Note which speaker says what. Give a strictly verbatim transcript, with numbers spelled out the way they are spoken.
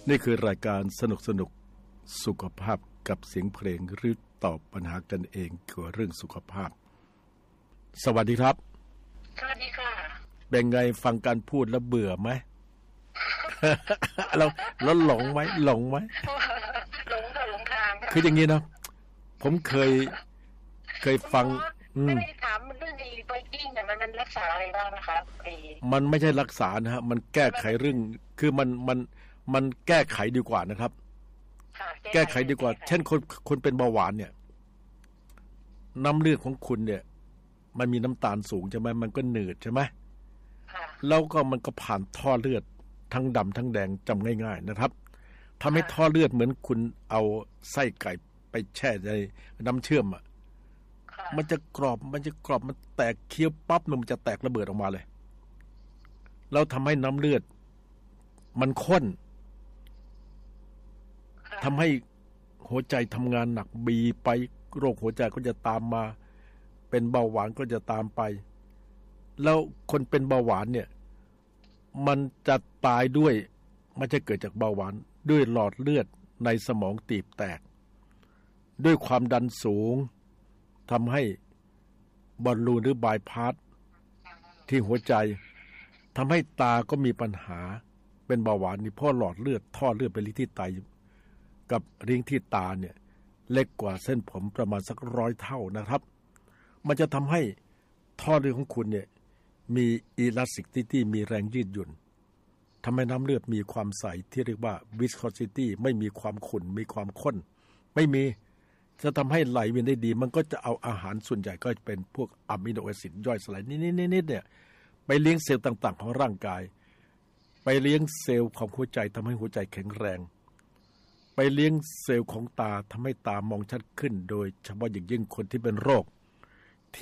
Speaker 1: นี่คือรายการสนุกสนุกสุขภาพกับเสียงเพลงหรือตอบปัญหากันเองเกี่ยวกับเรื่องสุขภาพสวัสดีครับ
Speaker 2: สวัสดีค่ะ
Speaker 1: เป็นไงฟังการพูดแล้วเบื่อไหม เราแล้วหลงไหมหลงไหม
Speaker 2: หลงค่ะหลงทาง
Speaker 1: คืออย่างนี้นะผมเคยเคยฟัง
Speaker 2: ไม่ได้ถามเรื่องไอ้ไวกิ้งเนี่ยมันมันรักษาอะไรบ้างนะคะไอ้
Speaker 1: มันไม่ใช่รักษานะฮะมันแก้ไขเรื่องคือมันมันมันแก้ไขดีกว่านะครับแก้ไขดีกว่าเช่นคนคนเป็นเบาหวานเนี่ยน้ำเลือดของคุณเนี่ยมันมีน้ำตาลสูงใช่ไหมมันก็หนืดใช่ไหมแล้วก็มันก็ผ่านท่อเลือดทั้งดำทั้งแดงจำง่ายๆนะครับทำให้ท่อเลือดเหมือนคุณเอาไส้ไก่ไปแช่ในน้ำเชื่อมอ่ะมันจะกรอบมันจะกรอบมันแตกเคี้ยวปั๊บมันจะแตกระเบิดออกมาเลยแล้วทำให้น้ำเลือดมันข้นทำให้หัวใจทำงานหนักบีไปโรคหัวใจก็จะตามมาเป็นเบาหวานก็จะตามไปแล้วคนเป็นเบาหวานเนี่ยมันจะตายด้วยมันจะเกิดจากเบาหวานด้วยหลอดเลือดในสมองตีบแตกด้วยความดันสูงทำให้บอลลูนหรือบายพาสที่หัวใจทำให้ตาก็มีปัญหาเป็นเบาหวานนี่เพราะหลอดเลือดท่อเลือดไปลิ้นที่ไตกับริ้งที่ตาเนี่ยเล็กกว่าเส้นผมประมาณสักร้อยเท่านะครับมันจะทำให้ท่อเลือดของคุณเนี่ยมีอิลาสติซิตี้มีแรงยืดหยุ่นทำให้น้ำเลือดมีความใสที่เรียกว่าวิสคอซิตี้ไม่มีความขุ่นมีความข้นไม่มีจะทำให้ไหลเวียนได้ดีมันก็จะเอาอาหารส่วนใหญ่ก็จะเป็นพวกอะมิโนแอซิดย่อยสลายนิดๆๆเนี่ยไปเลี้ยงเซลล์ต่างๆของร่างกายไปเลี้ยงเซลล์ของหัวใจทำให้หัวใจแข็งแรงไปเลี้ยงเซลล์ของตาทำให้ตามองชัดขึ้นโดยเฉพาะอย่างยิ่งคนที่เป็นโรค